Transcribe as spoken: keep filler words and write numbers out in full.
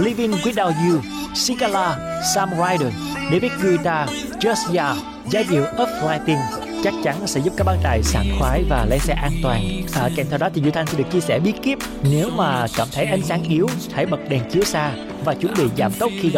Living Without You, Sigala, Sam Ryder, David Guetta, Just Ya, giai điệu Uplifting chắc chắn sẽ giúp các bạn tài sảng khoái và lái xe an toàn. À, kèm theo đó thì Duy Thanh sẽ được chia sẻ bí kíp nếu mà cảm thấy ánh sáng yếu, hãy bật đèn chiếu xa và chuẩn bị giảm tốc khi